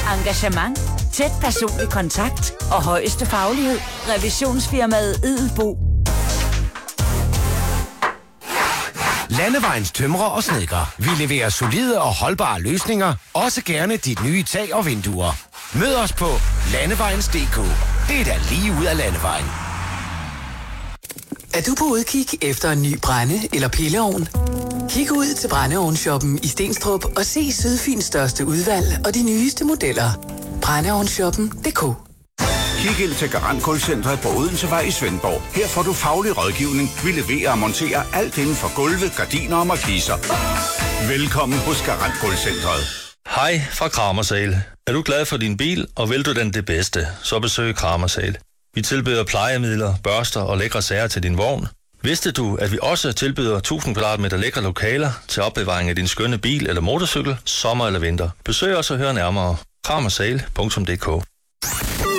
Engagement, tæt personlig kontakt og højeste faglighed. Revisionsfirmaet Edelbo. Landevejens tømrer og snedker. Vi leverer solide og holdbare løsninger. Også gerne dit nye tag og vinduer. Mød os på landevejens.dk. Det er da lige ud af landevejen. Er du på udkig efter en ny brænde- eller pilleovn? Kig ud til Brændeovnsshoppen i Stenstrup og se Sydfyns største udvalg og de nyeste modeller. Brændeovnsshoppen.dk. Kig ind til Garant Gulvcentret på Odensevej i Svendborg. Her får du faglig rådgivning. Vi leverer og monterer alt inden for gulve, gardiner og markiser. Velkommen hos Garant Gulvcentret. Hej fra Kramersal. Er du glad for din bil, og vil du den det bedste, så besøg Kramersal. Vi tilbyder plejemidler, børster og lækre sager til din vogn. Vidste du, at vi også tilbyder 1000 kvadratmeter lækre lokaler til opbevaring af din skønne bil eller motorcykel, sommer eller vinter? Besøg os og hør nærmere. Kramersal.dk.